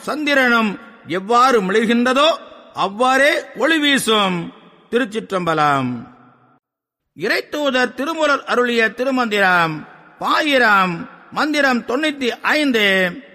சந்திரனும் எவ்வாறு மிளிர்கின்றதோ அவ்வாறே ஒளி வீசும். திருச்சிற்றம்பலம். இறைத்தூதர் திருமூலர் அருளிய திருமந்திரம் பாயிரம். மந்திரம் 95.